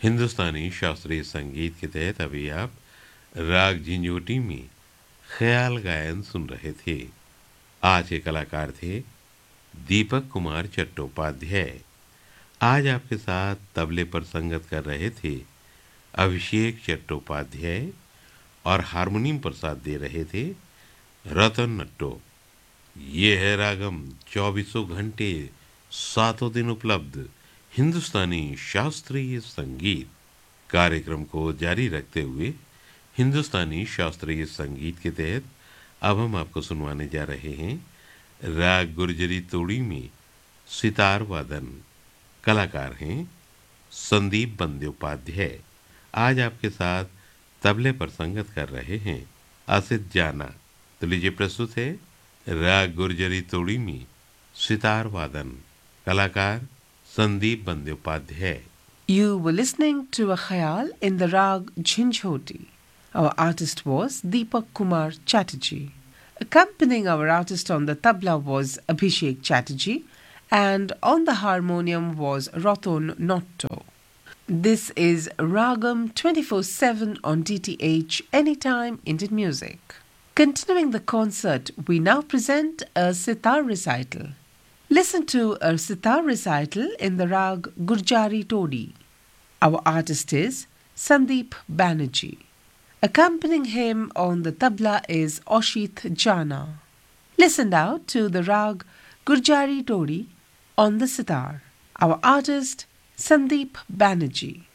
हिंदुस्तानी शास्त्रीय संगीत के तहत अभी आप राग झिंझोटी में ख्याल गायन सुन रहे थे। आज के कलाकार थे दीपक कुमार चट्टोपाध्याय। आज आपके साथ तबले पर संगत कर रहे थे अभिषेक चट्टोपाध्याय और हारमोनियम पर साथ दे रहे थे रतन नट्टो। ये है रागम, 24 घंटे 7 दिन उपलब्ध हिंदुस्तानी शास्त्रीय संगीत। कार्यक्रम को जारी रखते हुए हिंदुस्तानी शास्त्रीय संगीत के तहत अब हम आपको सुनवाने जा रहे हैं राग गुर्जरी तोड़ी में सितार वादन। कलाकार हैं संदीप बंद्योपाध्याय। आज आपके साथ तबले पर संगत कर रहे हैं असित जाना। तो लीजिए प्रस्तुत है राग गुर्जरी तोड़ी में सितार वादन। कलाकार Sandeep Bandyopadhyay. You were listening to a khayal in the rag Jhinjhoti. Our artist was Deepak Kumar Chatterjee. Accompanying our artist on the tabla was Abhishek Chatterjee, and on the harmonium was Ratan Notto. This is Ragam 24/7 on DTH Anytime Indian Music. Continuing the concert, we now present a sitar recital. Listen to a sitar recital in the rag Gurjari Todi. Our artist is Sandeep Banerjee. Accompanying him on the tabla is Oshit Jana. Listen now to the rag Gurjari Todi on the sitar. Our artist Sandeep Banerjee.